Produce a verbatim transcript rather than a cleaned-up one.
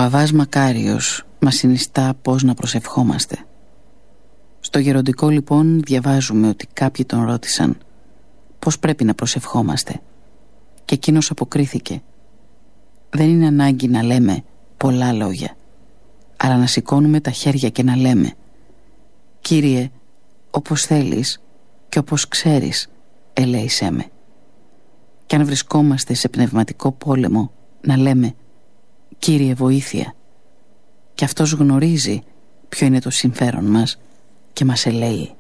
Αββάς Μακάριος μας συνιστά πώς να προσευχόμαστε. Στο γεροντικό λοιπόν διαβάζουμε ότι κάποιοι τον ρώτησαν πώς πρέπει να προσευχόμαστε και εκείνος αποκρίθηκε: δεν είναι ανάγκη να λέμε πολλά λόγια, αλλά να σηκώνουμε τα χέρια και να λέμε: Κύριε, όπως θέλεις και όπως ξέρεις, ελέησέ με. Και αν βρισκόμαστε σε πνευματικό πόλεμο, να λέμε: Κύριε, βοήθεια. Και αυτός γνωρίζει ποιο είναι το συμφέρον μας και μας ελέει.